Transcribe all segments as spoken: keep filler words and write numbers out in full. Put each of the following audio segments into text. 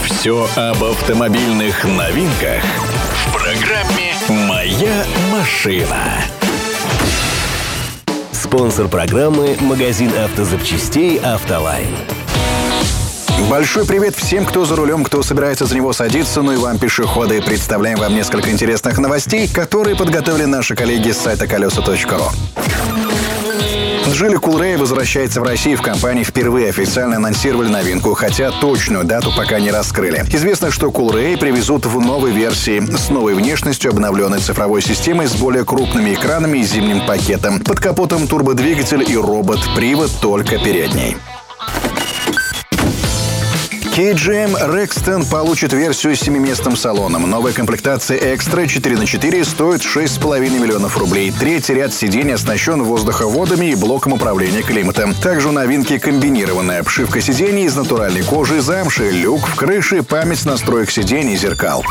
Все об автомобильных новинках в программе «Моя машина». Спонсор программы – магазин автозапчастей «Автолайн». Большой привет всем, кто за рулем, кто собирается за него садиться, ну и вам, пешеходы. Представляем вам несколько интересных новостей, которые подготовили наши коллеги с сайта колеса точка ру. Джили Coolray возвращается в Россию. В компании впервые официально анонсировали новинку, хотя точную дату пока не раскрыли. Известно, что Coolray привезут в новой версии с новой внешностью, обновленной цифровой системой, с более крупными экранами и зимним пакетом. Под капотом турбодвигатель и робот-привод только передний. кей джи эм Rexton получит версию с семиместным салоном. Новая комплектация Extra четыре на четыре стоит шесть с половиной миллионов рублей. Третий ряд сидений оснащен воздуховодами и блоком управления климатом. Также у новинки комбинированная обшивка сидений из натуральной кожи и замши, люк в крыше, память настроек сидений и зеркал.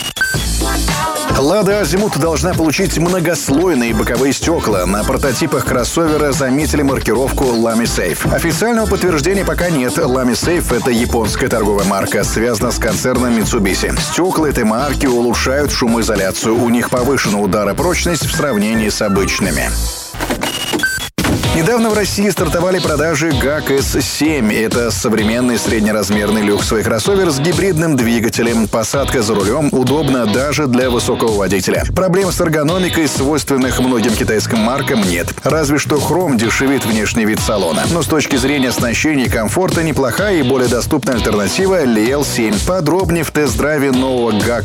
Лада Азимут должна получить многослойные боковые стекла. На прототипах кроссовера заметили маркировку Lamy Safe. Официального подтверждения пока нет. Lamy Safe — это японская торговая марка, связана с концерном Mitsubishi. Стекла этой марки улучшают шумоизоляцию. У них повышена ударопрочность в сравнении с обычными. Недавно в России стартовали продажи гак эс семь. Это современный среднеразмерный люксовый кроссовер с гибридным двигателем. Посадка за рулем удобна даже для высокого водителя. Проблем с эргономикой, свойственных многим китайским маркам, нет. Разве что хром дешевит внешний вид салона. Но с точки зрения оснащения и комфорта неплохая и более доступная альтернатива Ли Эл семь. Подробнее в тест-драйве нового гак